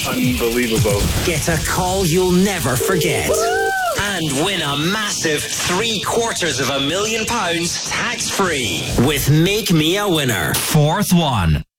Unbelievable. Get a call you'll never forget. And win a massive £750,000 tax-free with Make Me a Winner. Fourth one.